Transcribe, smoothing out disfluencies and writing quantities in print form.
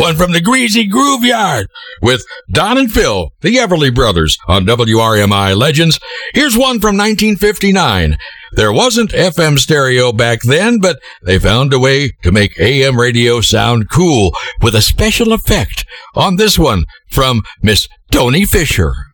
one from the Greasy Groove Yard with Don and Phil, the Everly Brothers, on WRMI Legends. Here's one from 1959. There wasn't FM stereo back then, but they found a way to make AM radio sound cool with a special effect on this one from Miss Toni Fisher.